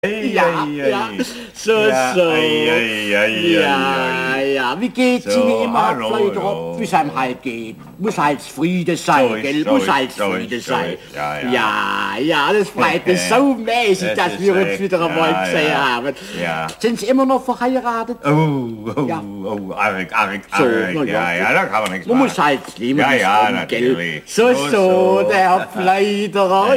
Ja, so. Ja, wie geht's Ihnen immer, Fleuter? Wie es einem halt geht. Muss halt Friede sein, gell? Muss halt Friede sein. Ja, das freut mich so mäßig, dass wir uns wieder einmal gesehen haben. Sind Sie immer noch verheiratet? Oh, arg. Ja, da kann man nichts machen. Man muss halt leben, ja, natürlich. So, der Herr Fleuterer,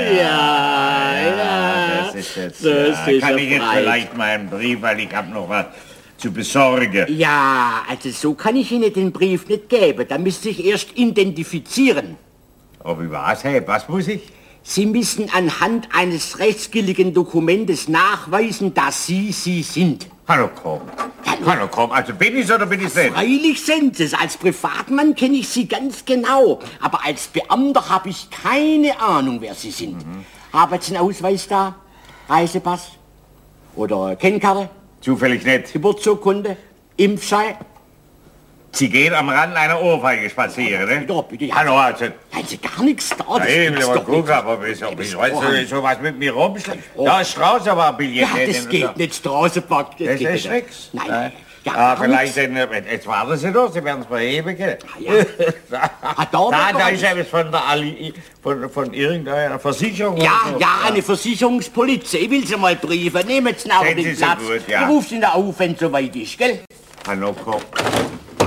Das ist jetzt, kann ich jetzt vielleicht mal einen Brief, weil ich habe noch was zu besorgen. Ja, also so kann ich Ihnen den Brief nicht geben. Da müsste ich erst identifizieren. Oh, wie war's? Hey, was muss ich? Sie müssen anhand eines rechtsgültigen Dokumentes nachweisen, dass Sie sind. Hallo, komm. Also bin ich's oder bin ich's nicht? Freilich sind Sie es. Als Privatmann kenne ich Sie ganz genau. Aber als Beamter habe ich keine Ahnung, wer Sie sind. Haben Sie einen Ausweis da? Reisepass? Oder Kennkarte? Zufällig nicht. Geburtsurkunde? Impfschein? Sie gehen am Rand einer Ohrfeige spazieren, ne? Bitte. Hallo, also. Haben Sie gar nichts da? Ja, eben, aber guck, aber wieso sowas mit mir rumschlägt? Da ist Straßenbahn-Billett. Ja, das geht nicht, Straßenbahn. Das ist nix. Nein. Vielleicht, jetzt warten Sie doch, Sie werden es verheben, gell? Da ist etwas von irgendeiner Versicherung. Ja, eine Versicherungspolizei. Ich will Sie mal briefen. Nehmen Sie noch den Platz. Gut, ja. Ich rufe Sie da auf, wenn es soweit ist, gell? Hallo, komm.